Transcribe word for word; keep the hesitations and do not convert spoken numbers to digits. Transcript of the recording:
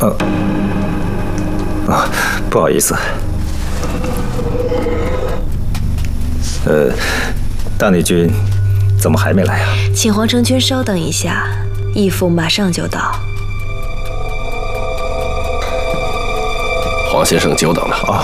呃，啊，不好意思。呃，大内君怎么还没来啊？ 请皇城君稍等一下，义父马上就到。 黄先生久等了。 哦。